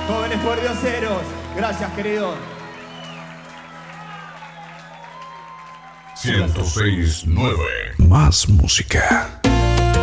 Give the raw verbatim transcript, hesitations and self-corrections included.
Jóvenes por dioseros. Gracias, querido. ciento seis punto nueve. Más música.